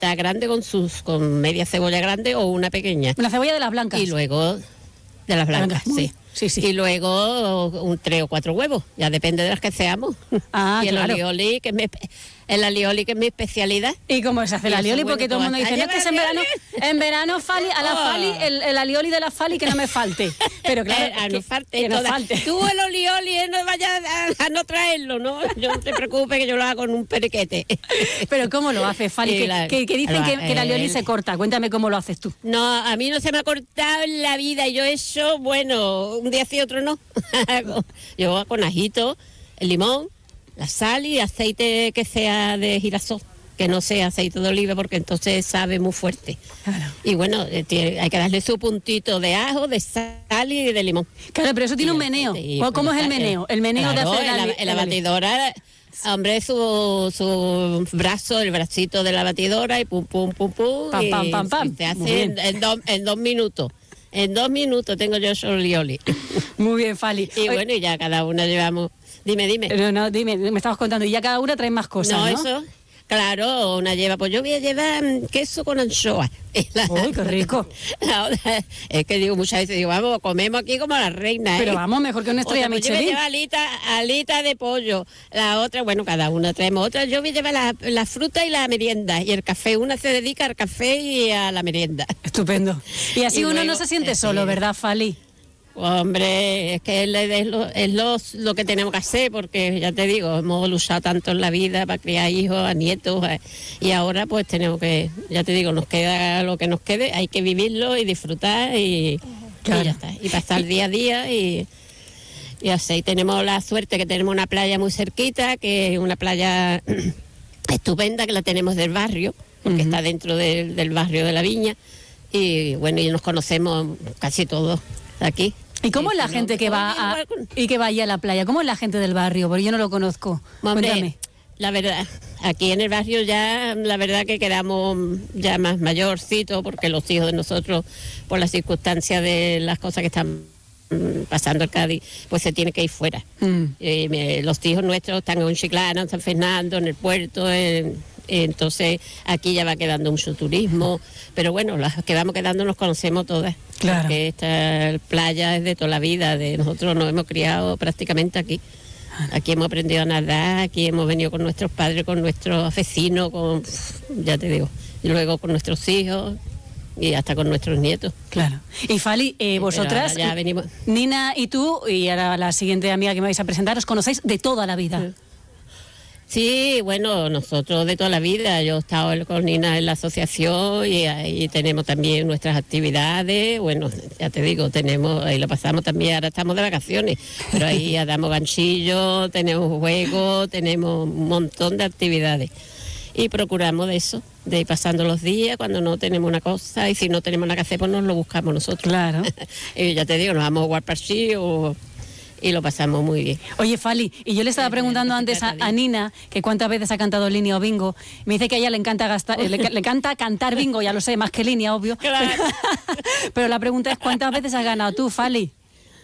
grande con media cebolla grande o una pequeña. Una cebolla de las blancas. Y luego de las blancas, sí. Sí. Y luego 3 o 4 huevos, ya depende de las que seamos. Ah, y el claro. alioli, que es mi especialidad. ¿Y cómo se hace el alioli? Porque todo el mundo dice, no, es que es en verano Fali, a la Fali, el alioli de la Fali que no me falte. Pero claro, no falte, que no falte. Tú el alioli no vayas a no traerlo, ¿no? Yo no te preocupes que yo lo hago con un periquete. Pero ¿cómo lo haces, Fali? Que dicen que el alioli se corta. Cuéntame cómo lo haces tú. No, a mí no se me ha cortado en la vida. Yo eso, bueno, un día sí, otro no. Yo con ajito, el limón, la sal y aceite que sea de girasol, que no sea aceite de oliva porque entonces sabe muy fuerte. Claro. Y bueno, hay que darle su puntito de ajo, de sal y de limón. Claro, pero eso tiene un meneo. ¿Cómo es el meneo? El meneo claro, de hacer en la batidora, hombre, su brazo, el bracito de la batidora y pum, pum, pum, pum. Pam. Y se hace en 2 minutos. En 2 minutos tengo yo solioli. Muy bien, Fali. Y bueno, y ya cada una llevamos... Dime. No, dime, me estabas contando. Y ya cada una trae más cosas, ¿no? Eso, claro, una lleva... Pues yo voy a llevar queso con anchoa. ¡Uy, qué rico! La otra, es que digo muchas veces, vamos, comemos aquí como la reina, Pero vamos, mejor que una estrella pues Michelin. Yo voy a llevar alita de pollo. La otra, bueno, cada una traemos otra. Yo voy a llevar la fruta y la merienda. Y el café, una se dedica al café y a la merienda. Estupendo. Y así uno no se siente solo, ¿verdad, Fali? Hombre, es que es lo que tenemos que hacer, porque ya te digo, hemos luchado tanto en la vida para criar hijos, a nietos, y ahora pues tenemos que, ya te digo, nos queda lo que nos quede, hay que vivirlo y disfrutar y ya está, y pasar día a día y así. Tenemos la suerte que tenemos una playa muy cerquita, que es una playa estupenda, que la tenemos del barrio, porque está dentro del barrio de la Viña, y bueno, y nos conocemos casi todos aquí. ¿Y cómo es la gente que va allá a la playa? ¿Cómo es la gente del barrio? Porque yo no lo conozco. Hombre, cuéntame. La verdad, aquí en el barrio ya, la verdad que quedamos ya más mayorcitos, porque los hijos de nosotros, por las circunstancias de las cosas que están pasando en Cádiz, pues se tiene que ir fuera. Los hijos nuestros están en Chiclana, en San Fernando, en el puerto, entonces aquí ya va quedando mucho turismo, pero bueno, las que vamos quedando nos conocemos todas. Claro. Porque esta playa es de toda la vida, nosotros nos hemos criado prácticamente aquí. Aquí hemos aprendido a nadar, aquí hemos venido con nuestros padres, con nuestros vecinos, ya te digo, y luego con nuestros hijos y hasta con nuestros nietos. Claro. Y Fali, vosotras, ya venimos. Nina y tú, y ahora la siguiente amiga que me vais a presentar, os conocéis de toda la vida. Sí, bueno, nosotros de toda la vida. Yo he estado con Nina en la asociación y ahí tenemos también nuestras actividades. Bueno, ya te digo, ahí lo pasamos también, ahora estamos de vacaciones, pero ahí ya damos ganchillos, tenemos juegos, tenemos un montón de actividades. Y procuramos de eso, de ir pasando los días cuando no tenemos una cosa, y si no tenemos nada que hacer, pues nos lo buscamos nosotros. Claro. Y ya te digo, nos vamos a jugar parchí y lo pasamos muy bien. Oye, Fali, y yo le estaba preguntando antes a Nina que cuántas veces ha cantado Línea o Bingo. Me dice que a ella le encanta le encanta cantar bingo, ya lo sé, más que Línea, obvio. Claro. Pero la pregunta es, ¿cuántas veces has ganado tú, Fali?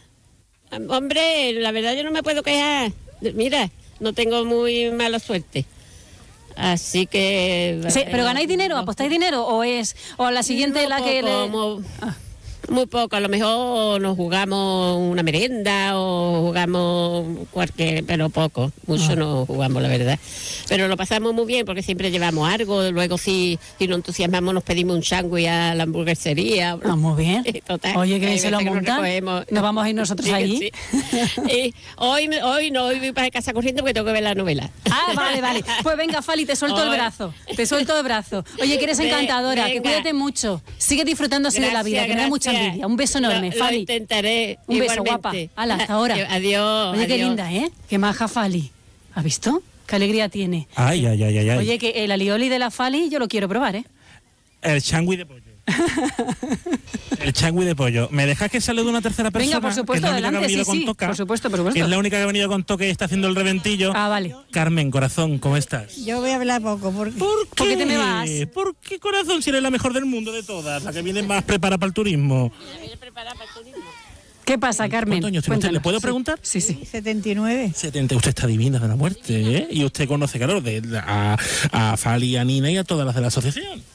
Hombre, la verdad yo no me puedo quejar. Mira, no tengo muy mala suerte. Así que... Sí, ¿pero ganáis dinero? ¿Apostáis dinero? ¿O a la siguiente no la poco, que muy poco, a lo mejor nos jugamos una merienda o jugamos cualquier, pero poco, mucho no jugamos, la verdad. Pero lo pasamos muy bien porque siempre llevamos algo, luego si nos entusiasmamos nos pedimos un sándwich a la hamburguesería. Muy bien. Total, oye, que bien se lo montan. Nos vamos a ir nosotros allí. Sí. Hoy voy para casa corriendo porque tengo que ver la novela. Vale. Pues venga, Fali, te suelto el brazo. Oye, que eres encantadora, que cuídate mucho. Sigue disfrutando así de la vida, que me da mucha envidia. Un beso enorme, Fali. Lo intentaré. Un beso, guapa. Hala, hasta ahora. Adiós. Oye, qué linda, ¿eh? Qué maja Fali. ¿Has visto? Qué alegría tiene. Ay. Oye, que el alioli de la Fali yo lo quiero probar, ¿eh? El sándwich de pollo. El sándwich de pollo. ¿Me dejas que salude una tercera persona? Venga, por supuesto, adelante, sí. Por supuesto. Que es la única que ha venido con toque y está haciendo el reventillo. Vale. Carmen, corazón, ¿cómo estás? Yo voy a hablar poco. ¿Por qué? ¿Por qué te me vas? ¿Por qué, corazón, si eres la mejor del mundo de todas? La que viene más preparada para el turismo. ¿Qué pasa, Carmen? ¿Cuántos años tiene usted? ¿Le puedo preguntar? Sí. 79. 70. Usted está divina de la muerte, ¿eh? Y usted conoce, claro, a Fali, a Nina y a todas las de la asociación.